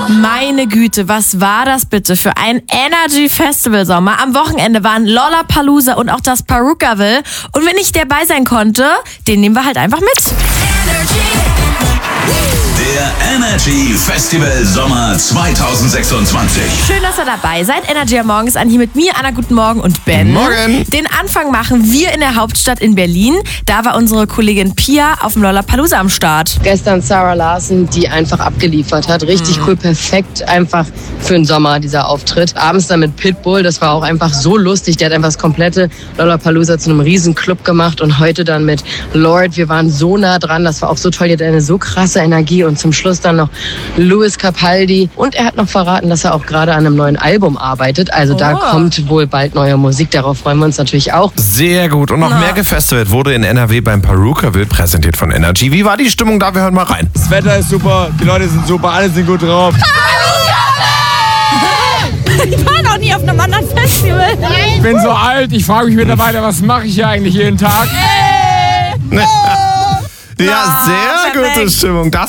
Meine Güte, was war das bitte für ein Energy Festival Sommer? Am Wochenende waren Lollapalooza und auch das Perukaville. Und wenn ich dabei sein konnte, den nehmen wir halt einfach mit. Der Energy Festival Sommer 2026. Schön, dass ihr dabei seid. Energy am Morgen ist an hier mit mir, Anna, guten Morgen und Ben. Morgen. Den Anfang machen wir in der Hauptstadt in Berlin. Da war unsere Kollegin Pia auf dem Lollapalooza am Start. Gestern Sarah Larson, die einfach abgeliefert hat. Richtig cool, perfekt einfach für den Sommer, dieser Auftritt. Abends dann mit Pitbull, das war auch einfach so lustig. Der hat einfach das komplette Lollapalooza zu einem riesen Club gemacht. Und heute dann mit Lorde, wir waren so nah dran, das war auch so toll. Die hat eine so krasse Energie. Und zum Schluss dann noch Louis Capaldi. Und er hat noch verraten, dass er auch gerade an einem neuen Album arbeitet. Also da kommt wohl bald neue Musik. Darauf freuen wir uns natürlich auch. Sehr gut. Und noch mehr gefestivalt wurde in NRW beim Perukaville, präsentiert von Energy. Wie war die Stimmung da? Wir hören mal rein. Das Wetter ist super, die Leute sind super, alle sind gut drauf. Ich war noch nie auf einem anderen Festival. Ich bin so alt, ich frage mich mittlerweile, was mache ich hier eigentlich jeden Tag? Ja, sehr gute perfekt. Stimmung. Das